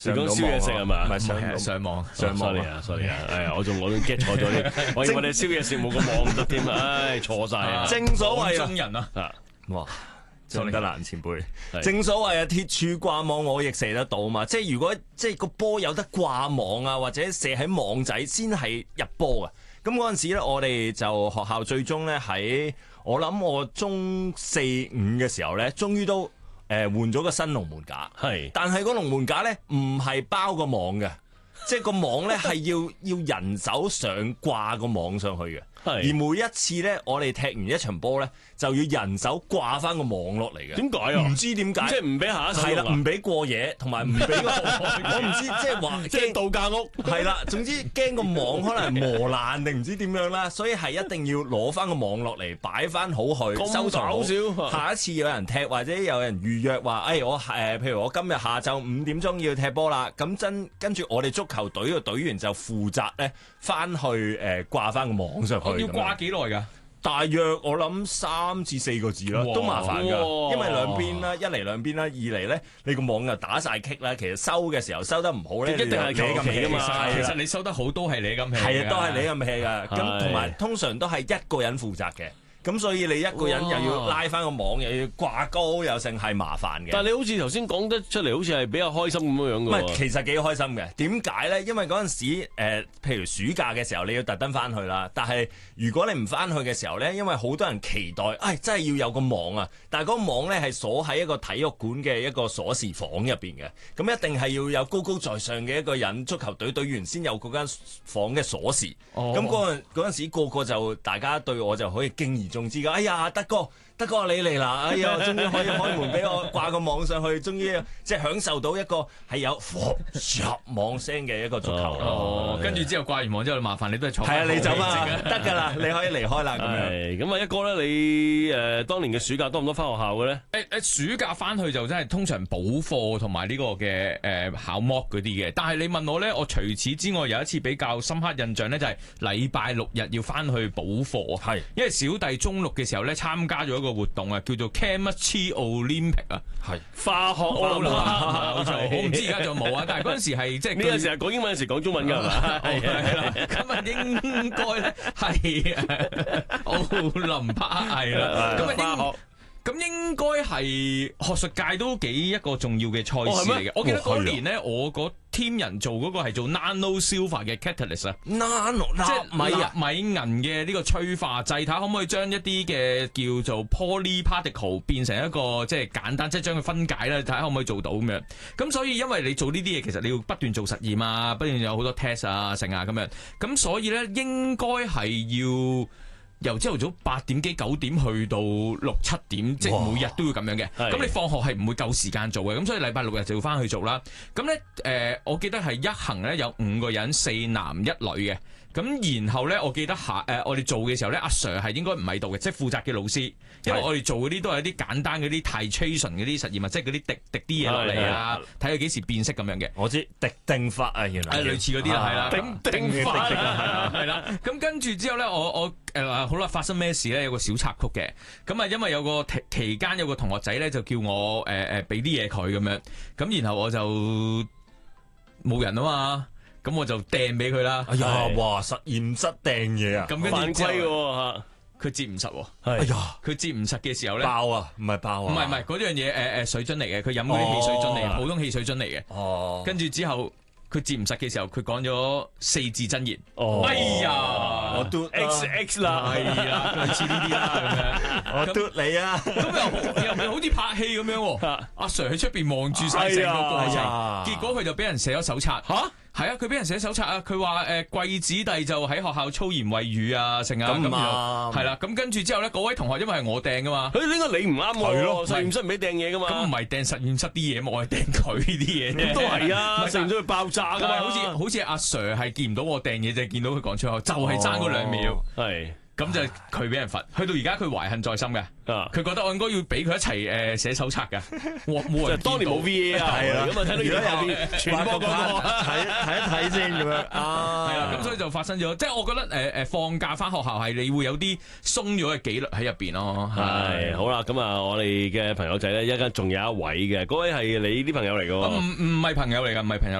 你講宵夜食係嘛？ 唔係上網 sorry 啊，我仲 get 錯咗啲，我以為我哋宵夜食冇個網唔得添啊，錯晒啊！ 正所謂中人啊， 哇！ 蘇德蘭前輩， 正所謂鐵柱掛網，我亦射得到嘛。即係如果個波有得掛網啊，或者射喺網仔先係入波啊。咁嗰陣時咧，我哋就學校最終咧喺我諗我中4、5嘅時候咧，終於都換咗個新龍門架。係，但係個龍門架咧唔係包個網嘅，即係個網咧係要人手上掛個網上去嘅。而每一次咧，我哋踢完一場波咧，就要人手掛翻個網落嚟嘅。點解啊？唔知點解，即係唔俾下一手。係啦，唔俾過夜，同埋唔俾個我唔知，即係話驚度假屋。係啦，總之驚個網可能磨爛定唔知點樣啦，所以係一定要攞翻個網落嚟擺翻好去收藏好。下一次有人踢或者有人預約話，我譬如我今日下晝5點鐘要踢波啦，咁跟住我哋足球隊嘅隊員就負責咧翻去掛翻個網上去。 要掛幾耐㗎？ 大約我諗3至4個字啦，都麻煩㗎，因為兩邊啦，一嚟兩邊啦，二嚟咧你個網又打晒棘啦，其實收嘅時候收得唔好咧，一定係你咁氣㗎嘛。 其實你收得好都係你咁氣， 係啊，都係你咁氣㗎。咁同埋通常都係一個人負責嘅。咁所以你一個人又要拉翻個網，又要掛高，又剩係麻煩嘅。 但係你好似頭先講得出嚟，好似係比較開心咁樣樣嘅。 唔係，其實幾開心嘅。點解咧？因為嗰陣時譬如暑假嘅時候，你要特登翻去啦。但係如果你唔翻去嘅時候咧，因為好多人期待，真係要有個網啊！但係嗰個網咧係鎖喺一個體育館嘅一個鎖匙房入邊嘅。咁一定係要有高高在上嘅一個人，足球隊隊員先有嗰間房嘅鎖匙。咁嗰陣時個個就大家對我就可以敬而重之㗎。哎呀，德哥你嚟啦！哎呀，終於可以開門俾我掛個網上去，終於即係享受到一個係有網聲嘅一個足球。 跟住之後掛完網之後，麻煩你都係坐。 係啊，你走啊，得㗎啦，你可以離開啦咁樣。 咁啊，一哥咧，你當年嘅暑假多唔多翻學校嘅咧？ 暑假翻去就真係通常補課同埋呢個嘅考 mock 嗰啲嘅。但係你問我咧，我除此之外有一次比較深刻印象咧，就係禮拜6日要翻去補課。係，因為小弟中6嘅時候咧參加咗一個活動啊，叫做 Chemistry Olympic 啊，係化學奧林匹克。我唔知而家仲有冇啊，但係嗰陣時係即係呢個時候講英文，有時講中文㗎係嘛？係啦，咁啊應該咧係奧林匹克係啦，咁應該係學術界都幾一個重要嘅賽事嚟嘅。我記得嗰年咧，我個 team 人做嗰個係做 nano silver 嘅 catalyst 啊，nano 即係米銀嘅呢個催化劑，睇下可唔可以將一啲嘅叫做 poly particle 變成一個即係簡單，即係將佢分解啦，睇下可唔可以做到咁樣。咁所以因為你做呢啲嘢，其實你要不斷做實驗啊，不斷有好多 test 啊，成啊咁樣。咁所以咧，應該係要由朝頭早8點幾9點去到6、7點，即係每日都要咁樣嘅。咁你放學係唔會夠時間做嘅，咁所以禮拜6日就要翻去做啦。咁咧我記得係一行咧有5個人，4男1女嘅。咁然後咧，我記得我哋做嘅時候咧，阿 Sir 係應該唔喺度嘅，即係負責嘅老師，因為我哋做嗰啲都係一啲簡單嗰啲 titration 嗰啲實驗啊，即係嗰啲滴啲嘢落嚟啊，睇佢幾時變色咁樣嘅。我知滴定法啊，原來係類似嗰啲啦，係啦，定法係啦。咁跟住之後咧，我好啦，發生咩事咧？有個小插曲嘅。咁啊，因為有個期間有個同學仔咧，就叫我俾啲嘢佢咁樣，咁然後我就冇人啊嘛。咁我就掟俾佢啦。哎呀，哇！實驗室掟嘢啊，咁犯規嘅喎，佢接唔實喎。哎呀，佢接唔實嘅時候咧，爆啊，唔係爆啊，唔係嗰樣嘢水樽嚟嘅，佢飲嗰啲汽水樽嚟，普通汽水樽嚟嘅。哦，跟住之後佢接唔實嘅時候，佢講咗4字真言。哦，哎呀，我嘟 XX 啦，係啦，類似呢啲啦咁樣。我嘟你啊，咁又唔係好似拍戲咁樣喎。阿 Sir 喺出邊望住晒成個過程，結果佢就俾人寫咗手冊。嚇！係啊，佢俾人寫手冊啊！佢話貴子弟就喺學校粗言穢語啊，成啊咁樣，係啦。咁跟住之後咧，嗰位同學因為係我掟噶嘛，呢個你唔啱喎。係咯，實驗室唔俾掟嘢噶嘛。咁唔係掟實驗室啲嘢，我係掟佢啲嘢啫。都係啊，實驗室會爆炸噶嘛。好似阿 Sir 係見唔到我掟嘢，就係見到佢講出口，就係爭嗰2秒。係。 咁就佢俾人罰，去到而家佢懷恨在心嘅，佢覺得我應該要俾佢一齊寫手冊㗎。冇人當年冇 VAR 係啦，咁啊睇到而家有啲傳播睇一睇先咁樣啊， 係啦，咁所以就發生咗，即係我覺得放假翻學校係你會有啲鬆咗嘅紀律喺入邊咯。 係好啦，咁啊我哋嘅朋友仔咧，一間仲有一位嘅，嗰位係你啲朋友嚟嘅喎？ 唔係朋友嚟㗎，唔係朋友嚟。